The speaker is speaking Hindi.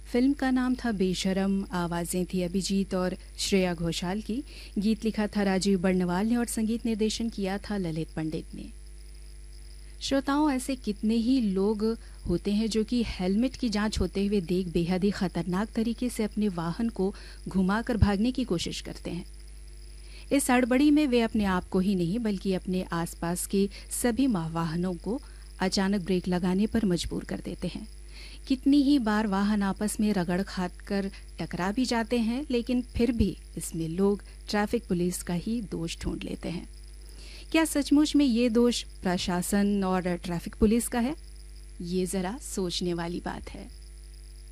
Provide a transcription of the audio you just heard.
फिल्म का नाम था बेशरम, आवाज़ें थी अभिजीत और श्रेया घोषाल की, गीत लिखा था राजीव बर्णवाल ने और संगीत निर्देशन किया था ललित पंडित ने। श्रोताओं, ऐसे कितने ही लोग होते हैं जो कि हेलमेट की जांच होते हुए देख बेहद ही खतरनाक तरीके से अपने वाहन को घुमाकर भागने की कोशिश करते हैं। इस हड़बड़ी में वे अपने आप को ही नहीं बल्कि अपने आसपास के सभी वाहनों को अचानक ब्रेक लगाने पर मजबूर कर देते हैं। कितनी ही बार वाहन आपस में रगड़ खाकर टकरा भी जाते हैं, लेकिन फिर भी इसमें लोग ट्रैफिक पुलिस का ही दोष ढूंढ लेते हैं। क्या सचमुच में ये दोष प्रशासन और ट्रैफिक पुलिस का है? ये जरा सोचने वाली बात है।